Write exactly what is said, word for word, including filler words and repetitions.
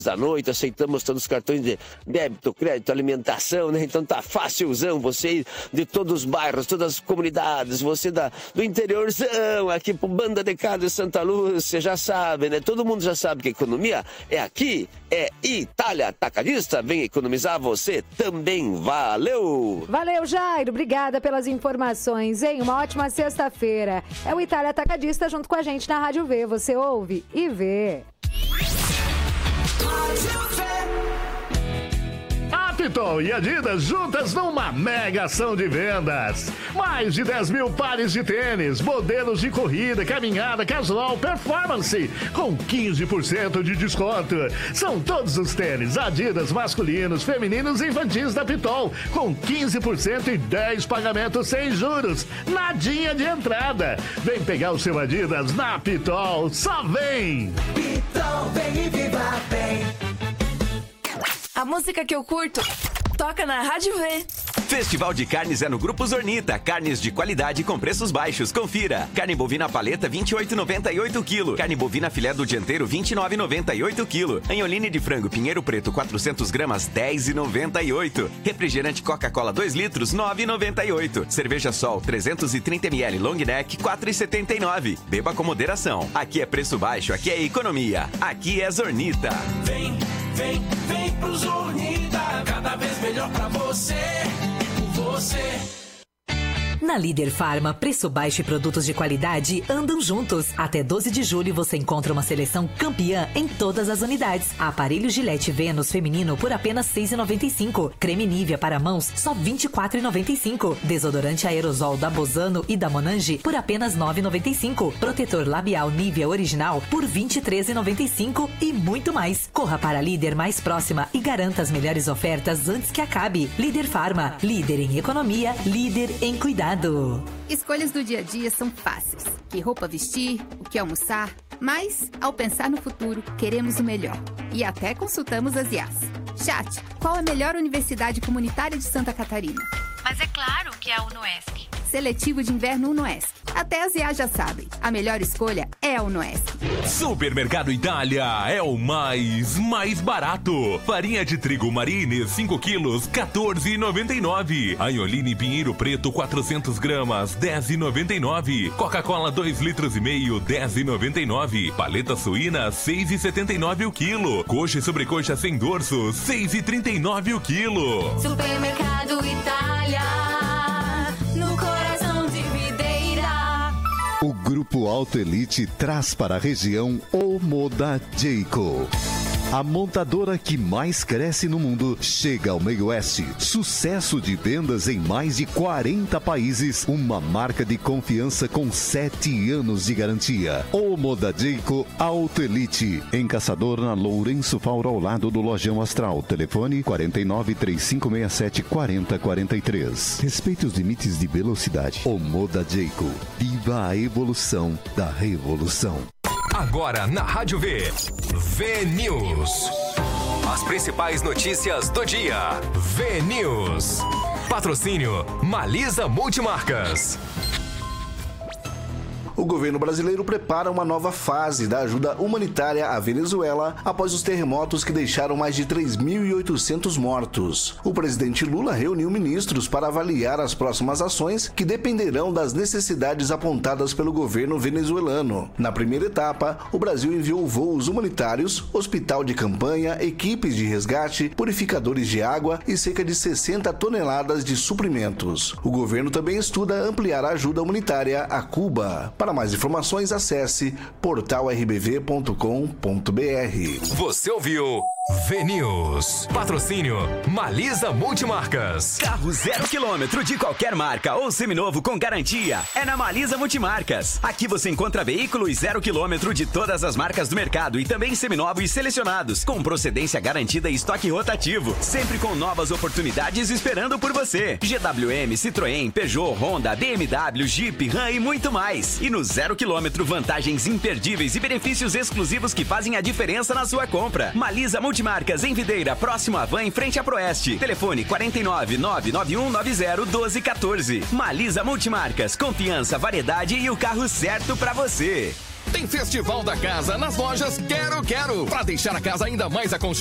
da noite, aceitamos todos os cartões de débito, crédito, alimentação, né? Então tá facilzão, você de todos os bairros, todas as comunidades, você da, do interiorzão, aqui pro Banda de Cá de Santa Lúcia, já sabe, né? Todo mundo já sabe que a economia é aqui, é Itália Atacadista, vem economizar, você também, valeu! Valeu, Jairo, obrigada pelas informações, hein? Uma ótima sexta-feira. É o Itália Atacadista junto com a gente na Rádio V, você ouve e vê. A Pitol e Adidas juntas numa mega ação de vendas. Mais de dez mil pares de tênis, modelos de corrida, caminhada, casual, performance, com quinze por cento de desconto. São todos os tênis Adidas masculinos, femininos e infantis da Pitol, com quinze por cento e dez pagamentos sem juros. Nadinha de entrada. Vem pegar o seu Adidas na Pitol, só vem! Pitol, vem e viva bem. A música que eu curto toca na Rádio V. Festival de Carnes é no Grupo Zornita. Carnes de qualidade com preços baixos. Confira. Carne bovina paleta vinte e oito reais e noventa e oito centavos quilo. Carne bovina filé do dianteiro vinte e nove reais e noventa e oito centavos quilo. Anholine de frango Pinheiro Preto quatrocentas gramas dez reais e noventa e oito centavos. Refrigerante Coca-Cola dois litros nove reais e noventa e oito centavos. Cerveja Sol trezentos e trinta mililitros Long Neck quatro reais e setenta e nove centavos. Beba com moderação. Aqui é preço baixo, aqui é economia. Aqui é Zornita. Vem, vem, vem pro Zornita. Cada vez melhor pra você. Você. Na Líder Farma, preço baixo e produtos de qualidade andam juntos. Até doze de julho você encontra uma seleção campeã em todas as unidades. Aparelho Gillette Venus feminino por apenas seis reais e noventa e cinco centavos. Creme Nivea para mãos só vinte e quatro reais e noventa e cinco centavos. Desodorante aerosol da Bozano e da Monange por apenas nove reais e noventa e cinco centavos. Protetor labial Nivea original por vinte e três reais e noventa e cinco centavos e muito mais. Corra para a Líder mais próxima e garanta as melhores ofertas antes que acabe. Líder Farma, líder em economia, líder em cuidado. Escolhas do dia a dia são fáceis. Que roupa vestir, o que almoçar. Mas, ao pensar no futuro, queremos o melhor. E até consultamos as I As. Chat, qual a melhor universidade comunitária de Santa Catarina? Mas é claro que é a UNOESC. Seletivo de inverno UNOESC. Até as I As já sabem. A melhor escolha é a UNOESC. Supermercado Itália é o mais, mais barato. Farinha de trigo Marine, cinco quilos, quatorze reais e noventa e nove centavos. Anholine Pinheiro Preto, quatrocentas gramas, dez reais e noventa e nove centavos. Coca-Cola, dois litros e meio, dez reais e noventa e nove centavos. Paleta suína, seis reais e setenta e nove centavos o quilo. Coxa e sobrecoxa sem dorso, seis reais e trinta e nove centavos o quilo. Supermercado Itália, no coração de Videira. O Grupo Auto Elite traz para a região o Moda Jayco. A montadora que mais cresce no mundo chega ao Meio Oeste. Sucesso de vendas em mais de quarenta países. Uma marca de confiança com sete anos de garantia. O Moda Jayco Auto Elite. Em Caçador, na Lourenço Fauro, ao lado do Lojão Astral. Telefone quarenta e nove, três cinco seis sete, quarenta quarenta e três. Respeite os limites de velocidade. O Moda Jayco. Viva a evolução da revolução. Agora na Rádio V, V News. As principais notícias do dia. V News. Patrocínio Malisa Multimarcas. O governo brasileiro prepara uma nova fase da ajuda humanitária à Venezuela após os terremotos que deixaram mais de três mil e oitocentos mortos. O presidente Lula reuniu ministros para avaliar as próximas ações que dependerão das necessidades apontadas pelo governo venezuelano. Na primeira etapa, o Brasil enviou voos humanitários, hospital de campanha, equipes de resgate, purificadores de água e cerca de sessenta toneladas de suprimentos. O governo também estuda ampliar a ajuda humanitária a Cuba. Para mais informações, acesse portal r b v ponto com ponto b r. Você ouviu V News. Patrocínio Malisa Multimarcas. Carro zero quilômetro de qualquer marca ou seminovo com garantia é na Malisa Multimarcas. Aqui você encontra veículos zero quilômetro de todas as marcas do mercado e também seminovos selecionados, com procedência garantida e estoque rotativo, sempre com novas oportunidades esperando por você. G W M, Citroën, Peugeot, Honda, B M W, Jeep, Ram e muito mais. E no zero quilômetro, vantagens imperdíveis e benefícios exclusivos que fazem a diferença na sua compra. Malisa Multimarcas em Videira, próximo à Van, em frente à Proeste. Telefone quarenta e nove, nove nove um nove zero, doze quatorze. Malisa Multimarcas, confiança, variedade e o carro certo pra você. Tem Festival da Casa nas lojas Quero Quero, para deixar a casa ainda mais aconchegante.